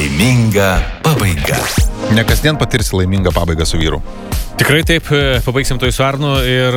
Laiminga pabaiga. Ne kasdien patirsi laimingą pabaigą su vyru. Tikrai taip, pabaigsim to su Arnu ir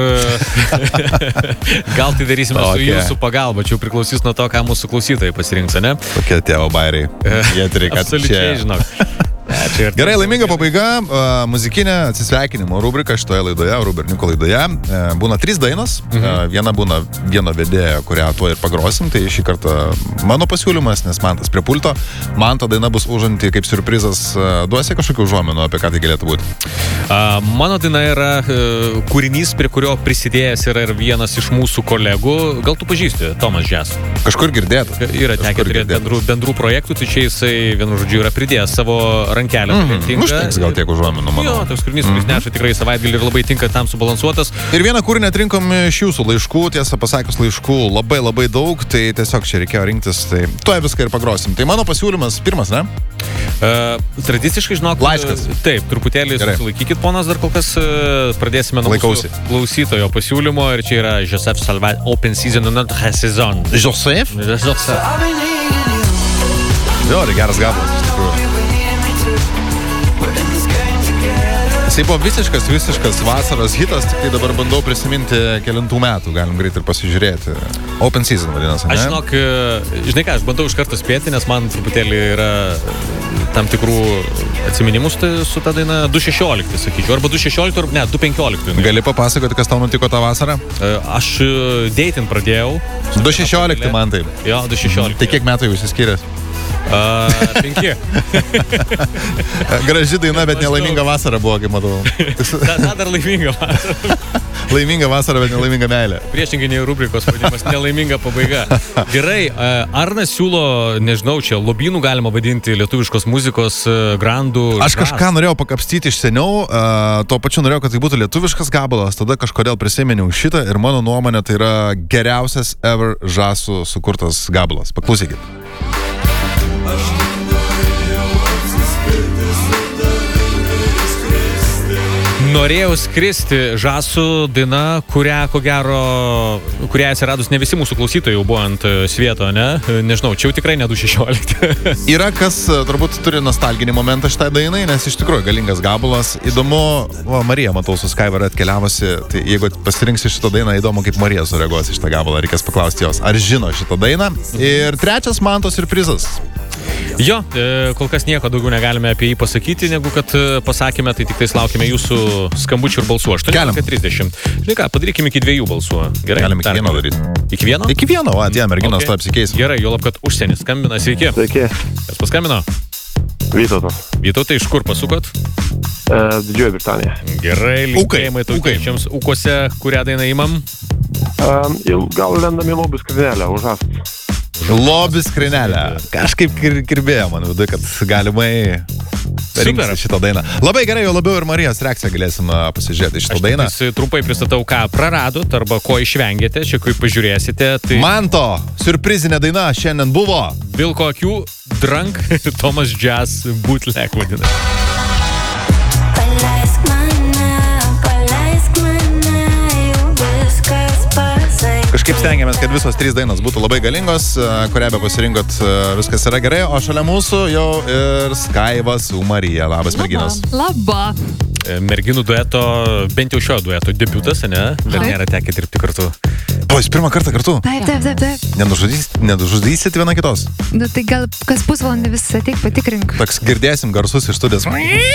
gal tai darysime su jūsų pagalba. Čia jau priklausys nuo to, ką mūsų klausytojai pasirinks, ne? Tokie tėvo bairiai. Jie turi, kad absoliučiai, žinok. Gerai, laiminga pabaiga, muzikinė atsisveikinimo rubrika šitoje laidoje, Ruberniuko laidoje. Būna 3 dainos, viena būna vieno vedėjo, kurią tuo ir pagrosim, tai šį kartą mano pasiūlymas, nes man tas prie pulto, man ta daina bus užanti kaip surprizas, duosi kažkokių užuominų, apie ką tai galėtų būti? Mano daina yra kūrinys, prie kurio prisidėjęs yra ir vienas iš mūsų kolegų, gal tu pažįsti, Tomas Jazz. Kažkur girdėtų. Yra tekę turėti bendrų projektų, tai čia jisai vienu žodžiu yra pridėjęs savo rankelę. Užteks gal tiek užuominų, manau. Jo, toks kūrinys, kuris neša tikrai savaitgalį ir labai tinka tam subalansuotas. Ir vieną kūrinį atrinkom iš jūsų laiškų, tiesą pasakius laiškų labai daug, tai tiesiog čia reikėjo rinktis, tai tuoj viską ir pagrosim. Tai mano pasiūlymas pirmas, ne? Tradiciškai, žinok, laiškas. Taip, truputėlį susilaikykit, ponas, dar kol kas pradėsime nuo mūsų klausytojo pasiūlymo ir čia yra Joseph Salvat Open Season Notre Saison. Joseph? Jo, tai geras gabalas, iš tikrųjų. Jisai buvo visiškas vasaros hitas, tik tai dabar bandau prisiminti kelintų metų, galim greit ir pasižiūrėti. Open Season vadinasi, ne? Aš žinok, žinai ką, aš bandau iš karto spėti, nes man truputėlį yra tam tikrų atsiminimų su ta daina 2016, sakyčiau, arba 2016, arba ne, 2015. Gali papasakoti, kas tau nutiko tą vasarą? Aš dating pradėjau. 2016 man taip. Jo, 2016. Tai kiek metų jūs išskyrės? 5. Graži daina, bet nelaiminga vasara buvo, kaip matau. Ta dar laiminga vasara. Laiminga vasara, bet nelaiminga meilė. Priešingai nei rubrikos vadinimas, nelaiminga pabaiga. Gerai, Arnas siūlo, nežinau, čia lobynų galima vadinti lietuviškos muzikos grandų. Aš kažką norėjau pakapstyti iš seniau, tuo pačiu norėjau, kad tai būtų lietuviškas gabalas, tada kažkodėl prisiminiau šitą ir mano nuomonė tai yra geriausias ever žasų sukurtas gabalas. Paklausykit. Norėjau skristi, žasų daina, kurią atsiradus ne visi mūsų klausytojai jau buvo ant svieto, ne? Nežinau, čia jau tikrai ne 2016. Yra kas turbūt turi nostalginį momentą šitai dainai, nes iš tikrųjų galingas gabalas. Įdomu, Marija, matau, su Skyver atkeliavusi, tai jeigu pasirinksi šitą dainą, įdomu, kaip Marija sureaguos į šitą gabalą, reikės paklausti jos, ar žino šitą dainą. Ir trečias man to siurprizas. Jo, kol kas nieko daugiau negalime apie jį pasakyti, negu kad pasakėme, tai tik tais laukime jūsų skambučių ir balsų. 18:30. Žinai ką, padarykime iki 2 balsų. Gerai? Galim iki 1 daryti. Iki 1? Iki 1, va, tie merginos to apsikeis. Gerai, juolab, kad užsienis skambina. Sveiki. Sveiki. Kas paskambino? Vytautas. Vytautai, iš kur pasukot? Didžioji Britanija. Gerai, linkėjimai tautiečiams ūkose, kurią dainą imam? Gal lendam į lobį skrinelę, užas. Lobį skrinelę. Kažkaip kirbėjo man viduje, kad galimai rinkti šitą dainą. Labai gerai, jo labiau ir Marijos reakciją galėsim pasižiūrėti šitą dainą. Aš trumpai pristatau, ką praradot arba ko išvengėte, čia kaip pažiūrėsite. Tai... Manto siurprizinė daina šiandien buvo Vilko akių Drunk Thomas Jazz bootleg vadina. Kažkaip stengiamės, kad visos 3 dainos būtų labai galingos, kurią be pasirinkot, viskas yra gerai, o šalia mūsų jau ir Skaiva su Marija. Labas, merginos. Laba. Merginų dueto, bent jau šio dueto debiutas, ne? Dar nėra tekę dirbti kartu. O, jūs pirmą kartą kartu? Taip. Nenužudysit viena kitos? Nu, tai gal kas pusvalandį vis ateik patikrink. Toks girdėsim garsus iš studijos.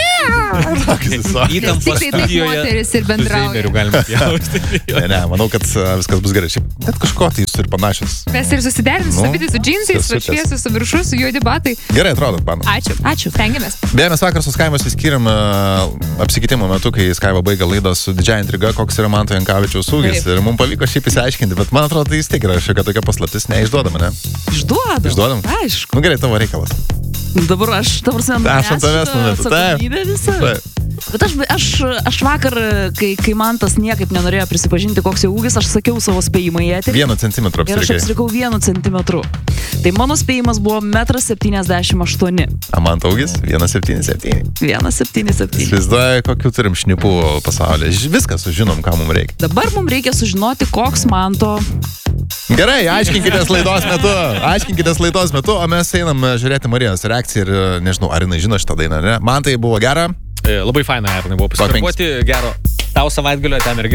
Įtampa studijoje. Moteris ir bendrauja. Galima pjausti. Ne, manau, kad viskas bus gerai. Šiaip net kažko tai jūs turi panašius. Mes ir susiderinti, su džinsais, su šviesiu, su viršu, su juodi batai. Gerai atrodot, man. Ačiū, stengiamės. Beje, mes vakar su Skaiva skyrėm apsikeitimo metu, kai Skaiva baigė laidą su didžiąja intriga, koks yra Manto Jankavičiaus ūgis. Ir mums pavyko šiaip įsiaiškinti, bet man atrodo, tai vis tiek yra šiokia tokia paslaptis, neišduodama, ne? Išduodam? Aišku. Nu gerai, tavo reikalas. Dabar aš ant tavęs numetu. Taip. Bet aš vakar, kai Mantas niekaip nenorėjo prisipažinti, koks jo ūgis, aš sakiau savo spėjimą į eterį. 1 centimetrą apsirikai. Ir aš apsirikau 1 centimetru. Tai mano spėjimas buvo 1,78 m. Manto ūgis 1,77. 1,77. Įsivaizduoju, kokių turim šnipų pasaulyje. Viską sužinom, ką mums reikia. Dabar mums reikia sužinoti, koks Manto Gerai, aiškinkitės laidos metu, o mes einam žiūrėti Marijos reakciją ir nežinau, ar jinai žino šitą dainą, ne? Man tai buvo gera. Labai faina, ar jinai buvo pasikarpoti, gero tau savaitgalio, ten ir